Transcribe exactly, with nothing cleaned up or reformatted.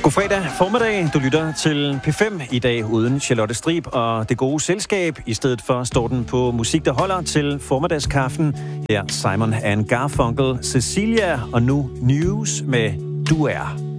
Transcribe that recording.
God fredag formiddag. Du lytter til P fem i dag uden Charlotte Strib og det gode selskab. I stedet for står den på musik, der holder til formiddagskaffen. Her Simon and Garfunkel, Cecilia og nu News med Du Er.